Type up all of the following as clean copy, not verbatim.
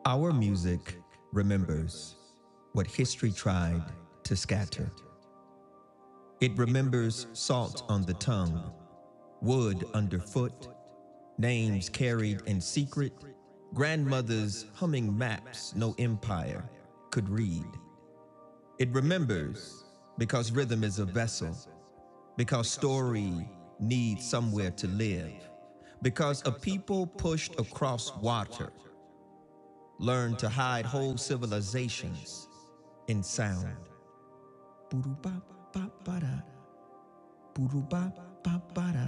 Our music remembers what history tried to scatter. It remembers salt on the tongue, wood underfoot, names carried in secret, grandmothers humming maps no empire could read. It remembers because rhythm is a vessel, because story needs somewhere to live, because a people pushed across water learned to hide whole civilizations in sound. Boo-doo-ba-ba-ba-da, boo-doo-ba-ba-ba-da.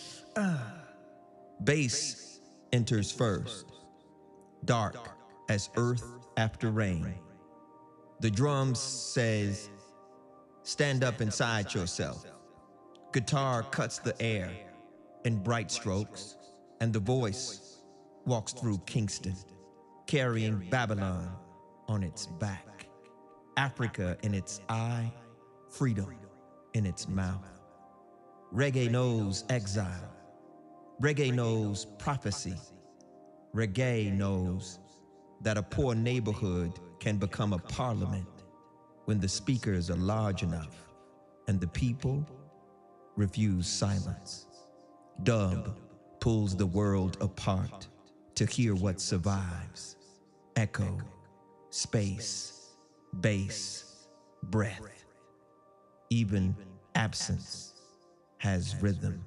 Bass enters first, dark as earth after rain. The drums says, stand up inside yourself. Guitar cuts the air in bright strokes, and the voice walks through Kingston, carrying Babylon on its back, Africa in its eye, freedom in its mouth. Reggae knows exile. Reggae knows prophecy. Reggae knows that a poor neighborhood can become a parliament when the speakers are large enough and the people refuse silence. Dub pulls the world apart to hear what survives. Echo, space, bass, breath. Even absence has rhythm.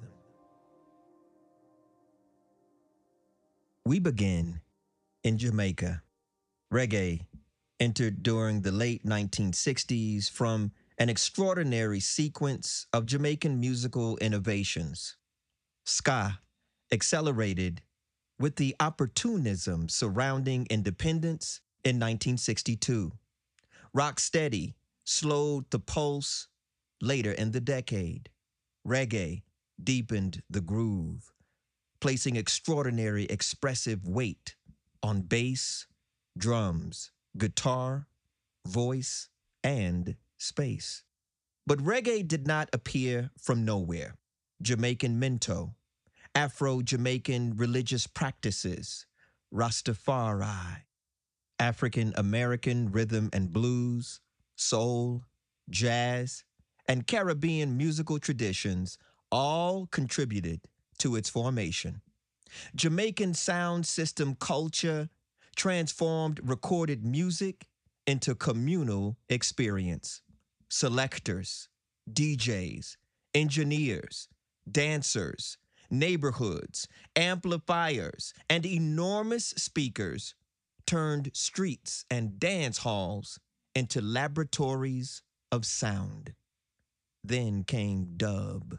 We begin in Jamaica. Reggae entered during the late 1960s from an extraordinary sequence of Jamaican musical innovations. Ska accelerated with the opportunism surrounding independence in 1962. Rocksteady slowed the pulse later in the decade. Reggae deepened the groove, placing extraordinary expressive weight on bass, drums, guitar, voice, and space. But reggae did not appear from nowhere. Jamaican mento, Afro-Jamaican religious practices, Rastafari, African American rhythm and blues, soul, jazz, and Caribbean musical traditions all contributed to its formation. Jamaican sound system culture transformed recorded music into communal experience. Selectors, DJs, engineers, dancers, neighborhoods, amplifiers, and enormous speakers turned streets and dance halls into laboratories of sound. Then came dub.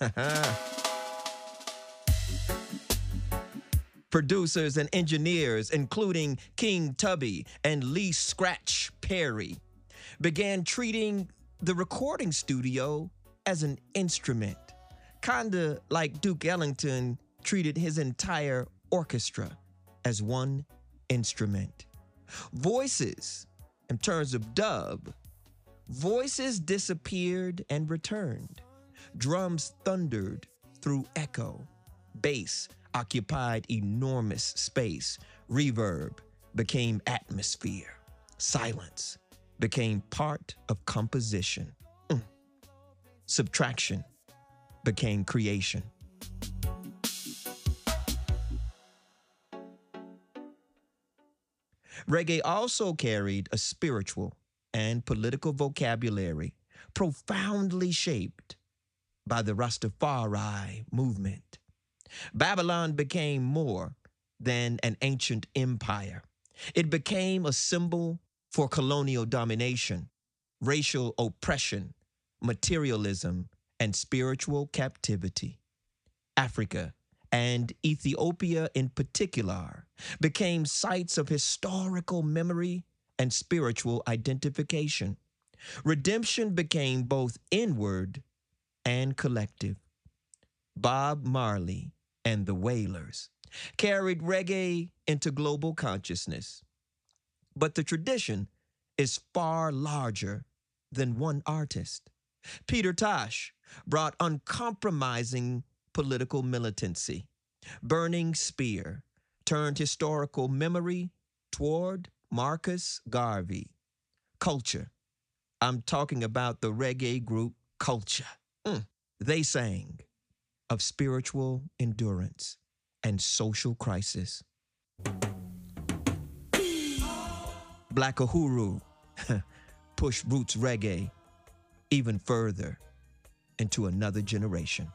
Producers and engineers, including King Tubby and Lee Scratch Perry, began treating the recording studio as an instrument, kinda like Duke Ellington treated his entire orchestra as one instrument. Voices, in terms of dub, voices disappeared and returned. Drums thundered through echo. Bass occupied enormous space. Reverb became atmosphere. Silence became part of composition. Subtraction became creation. Reggae also carried a spiritual and political vocabulary profoundly shaped by the Rastafari movement. Babylon became more than an ancient empire. It became a symbol for colonial domination, racial oppression, materialism, and spiritual captivity. Africa and Ethiopia in particular became sites of historical memory and spiritual identification. Redemption became both inward and collective. Bob Marley and the Wailers carried reggae into global consciousness. But the tradition is far larger than one artist. Peter Tosh brought uncompromising political militancy. Burning Spear turned historical memory toward Marcus Garvey. Culture. I'm talking about the reggae group Culture. They sang of spiritual endurance and social crisis. Black Uhuru pushed roots reggae even further into another generation.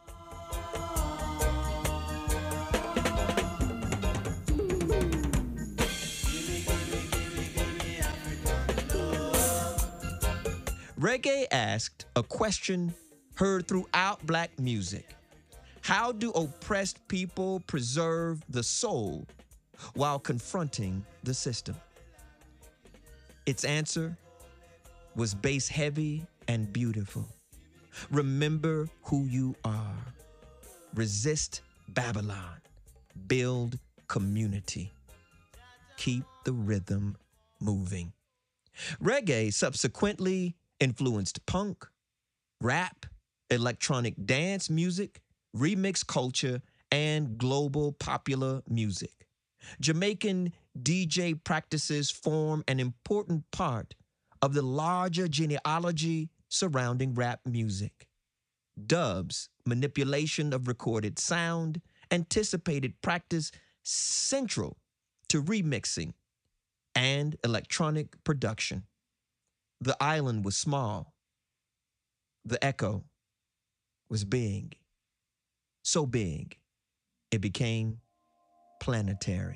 Reggae asked a question heard throughout black music. How do oppressed people preserve the soul while confronting the system? Its answer was bass heavy and beautiful. Remember who you are. Resist Babylon. Build community. Keep the rhythm moving. Reggae subsequently influenced punk, rap, electronic dance music, remix culture, and global popular music. Jamaican DJ practices form an important part of the larger genealogy surrounding rap music. Dubs, manipulation of recorded sound, anticipated practice central to remixing and electronic production. The island was small. The echo was big. So big, it became planetary.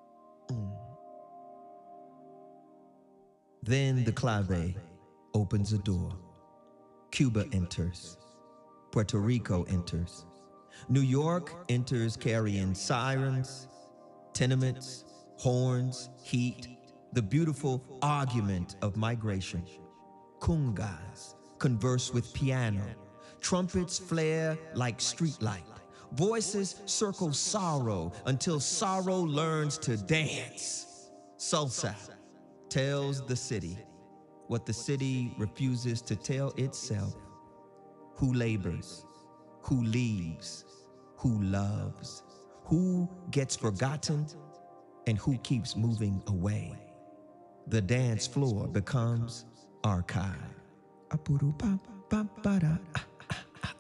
Then the clave opens a door. Cuba enters. Puerto Rico enters. New York enters carrying sirens, tenements, horns, heat, the beautiful argument of migration. Kungas converse with piano. Trumpets flare like streetlight. Voices circle sorrow until sorrow learns to dance. Salsa tells the city what the city refuses to tell itself. Who labors, who leaves, who loves, who gets forgotten, and who keeps moving away. The dance floor becomes archive. Apuru-pam-pam-para.